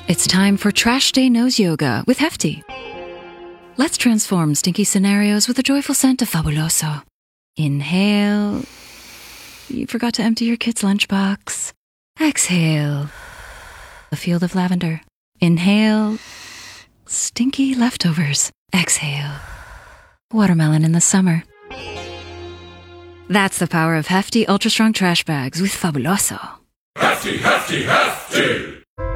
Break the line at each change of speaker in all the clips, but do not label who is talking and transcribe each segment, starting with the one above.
It's time for Trash Day Nose Yoga with Hefty. Let's transform stinky scenarios with a joyful scent of Fabuloso. Inhale. You forgot to empty your kid's lunchbox. Exhale. A field of lavender. Inhale. Stinky leftovers. Exhale. Watermelon in the summer. That's the power of Hefty Ultra Strong Trash Bags with Fabuloso.
Hefty, hefty, hefty!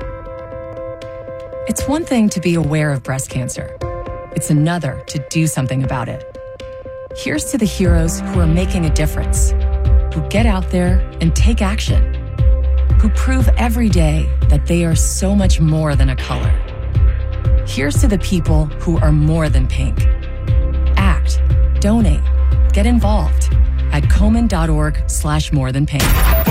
It's one thing to be aware of breast cancer. It's another to do something about it. Here's to the heroes who are making a difference, who get out there and take action, who prove every day that they are so much more than a color. Here's to the people who are more than pink. Act, donate, get involved at Komen.org/morethanpink.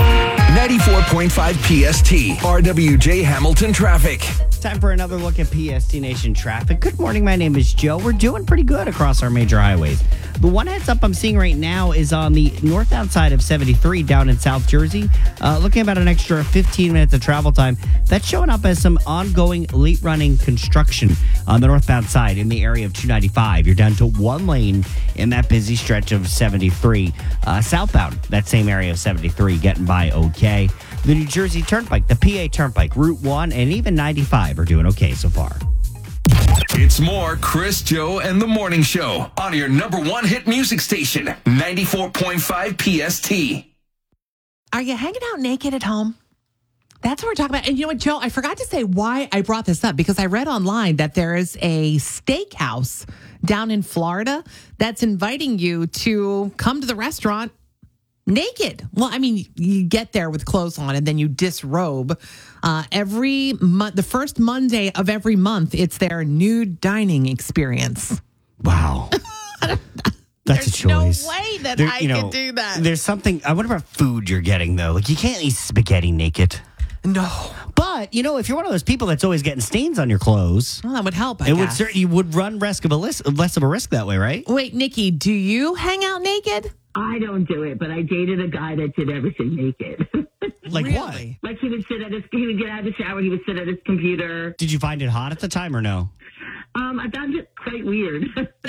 94.5 PST, RWJ Hamilton Traffic.
Time for another look at PST Nation traffic. Good morning, my name is Joe. We're doing pretty good across our major highways. The one heads up I'm seeing right now is on the northbound side of 73 down in South Jersey. Looking about an extra 15 minutes of travel time. That's showing up as some ongoing late running construction on the northbound side in the area of 295. You're down to one lane in that busy stretch of 73. Southbound, that same area of 73, getting by okay. The New Jersey Turnpike, the PA Turnpike, Route 1, and even 95 are doing okay so far.
It's more Chris, Joe, and the Morning Show on your number one hit music station, 94.5 PST.
Are you hanging out naked at home? That's what we're talking about. And you know what, Joe? I forgot to say why I brought this up, because I read online that there is a steakhouse down in Florida that's inviting you to come to the restaurant naked. Well, I mean, you get there with clothes on and then you disrobe. Every month, the first Monday of every month, it's their nude dining experience.
Wow. That's a choice.
No way that I could do that.
There's something, I wonder what food you're getting, though. Like, you can't eat spaghetti naked.
No.
But, if you're one of those people that's always getting stains on your clothes,
Well, that would help, I
it
guess.
would certainly would run less of a risk that way, right?
Wait, Nikki, do you hang out naked?
I don't do it, but I dated a guy that did everything naked.
Like
Really?
Like he would get out of the shower, he would sit at his computer.
what? Did you find it hot at the time or no?
I found it quite weird.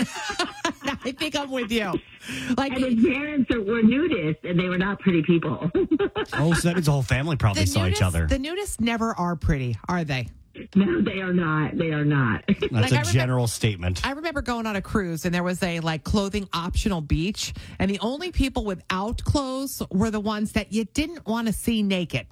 I think I'm with you. Like,
And his parents were nudists, and they were not pretty people.
Oh, so that means the whole family probably saw each other.
The nudists never are pretty, are they?
No, they are not. They are not.
That's a general statement.
I remember going on a cruise and there was a clothing optional beach, and the only people without clothes were the ones that you didn't want to see naked.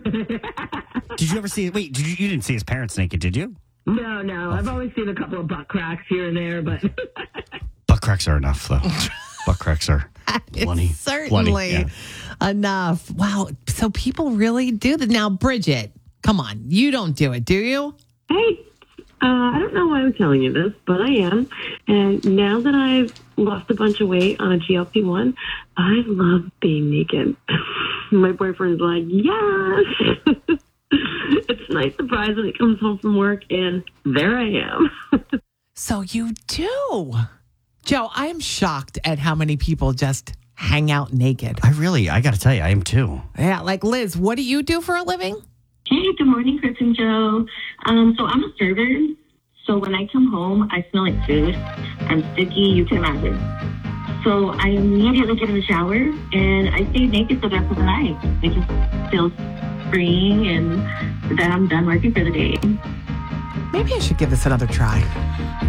Did you ever see? Wait, you didn't see his parents naked, did you?
No. I've always seen a couple of butt cracks here and there, but
Butt cracks are enough, though. Butt cracks are plenty.
It's certainly enough. Wow. So people really do that. Now, Bridget, come on. You don't do it, do you?
Hey, I don't know why I'm telling you this, but I am. And now that I've lost a bunch of weight on a GLP-1, I love being naked. My boyfriend's like, yes! It's a nice surprise when he comes home from work, and there I am.
So you do. Joe, I am shocked at how many people just hang out naked.
I got to tell you, I am too.
Yeah, like Liz, what do you do for a living?
Hey, good morning, Chris and Joe. So I'm a server. So when I come home, I smell like food. I'm sticky, you can imagine. So I immediately get in the shower and I stay naked for the rest of the night. It just feels freeing, and then I'm done working for the day.
Maybe I should give this another try.